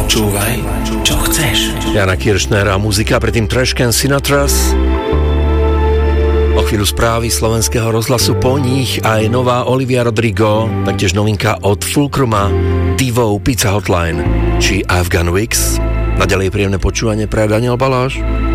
Počúvaj, čo chceš. Jana Kiršner a muzika, predtým Trashcan Sinatras. O chvíľu správy slovenského rozhlasu, po nich aj nová Olivia Rodrigo, taktiež novinka od Fulcruma, Divo, Pizza Hotline či Afghan Wigs. Naďalej príjemné počúvanie pre Daniel Baláš.